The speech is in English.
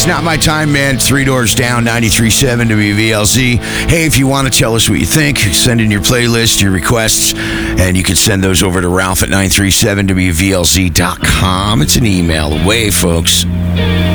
Not My Time, man. 3 Doors Down, 93.7 WVLZ. Hey, if you want to tell us what you think, send in your playlist, your requests, and you can send those over to Ralph at 937WVLZ.com. It's an email away, folks.